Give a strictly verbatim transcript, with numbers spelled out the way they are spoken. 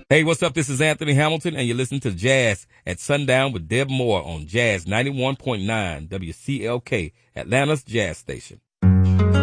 Hey, what's up? This is Anthony Hamilton, and you're listening to Jazz at Sundown with Deb Moore on Jazz ninety-one point nine W C L K, Atlanta's Jazz Station.